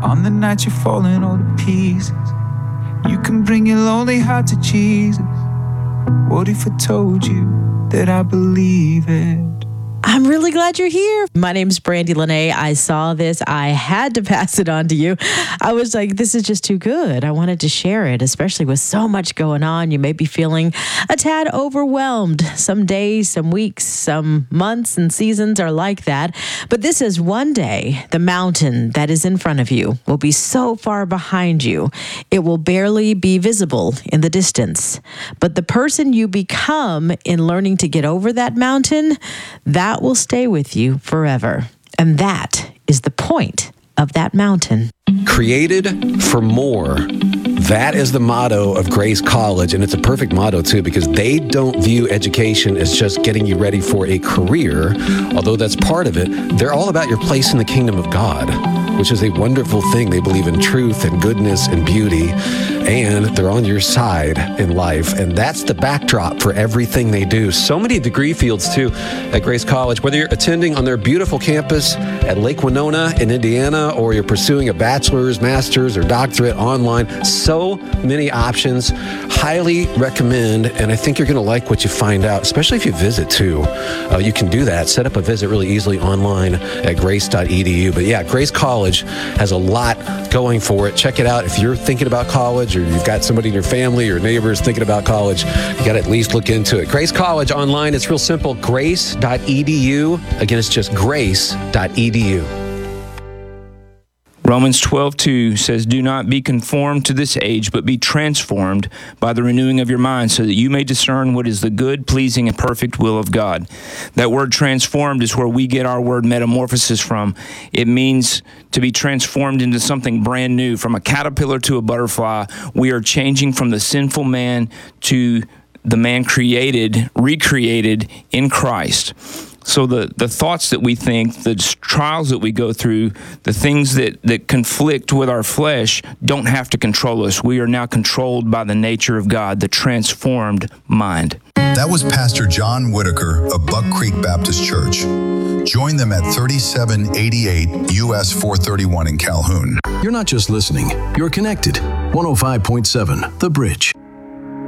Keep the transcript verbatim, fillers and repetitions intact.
On the night you're falling all to pieces, you can bring your lonely heart to Jesus. What if I told you that I believe it? I'm really glad you're here. My name's Brandy Lene. I saw this. I had to pass it on to you. I was like, this is just too good. I wanted to share it, especially with so much going on. You may be feeling a tad overwhelmed. Some days, some weeks, some months and seasons are like that. But this is one day, the mountain that is in front of you will be so far behind you, it will barely be visible in the distance. But the person you become in learning to get over that mountain, that will stay with you forever. And that is the point of that mountain. Created for more. That is the motto of Grace College, and it's a perfect motto, too, because they don't view education as just getting you ready for a career, although that's part of it. They're all about your place in the kingdom of God, which is a wonderful thing. They believe in truth and goodness and beauty, and they're on your side in life, and that's the backdrop for everything they do. So many degree fields, too, at Grace College. Whether you're attending on their beautiful campus at Lake Winona in Indiana, or you're pursuing a bachelor's, master's, or doctorate online, so many options. Highly recommend, and I think you're going to like what you find out, especially if you visit, too. Uh, you can do that. Set up a visit really easily online at grace dot e d u. But yeah, Grace College has a lot going for it. Check it out. If you're thinking about college, or you've got somebody in your family or neighbors thinking about college, you got to at least look into it. Grace College online, it's real simple. grace dot e d u. Again, it's just grace dot e d u. Romans twelve two says, "Do not be conformed to this age, but be transformed by the renewing of your mind, so that you may discern what is the good, pleasing, and perfect will of God." That word transformed is where we get our word metamorphosis from. It means to be transformed into something brand new. From a caterpillar to a butterfly, we are changing from the sinful man to the man created, recreated in Christ. So the, the thoughts that we think, the trials that we go through, the things that, that conflict with our flesh don't have to control us. We are now controlled by the nature of God, the transformed mind. That was Pastor John Whitaker of Buck Creek Baptist Church. Join them at thirty-seven eighty-eight U S four thirty-one in Calhoun. You're not just listening, you're connected. one oh five point seven The Bridge.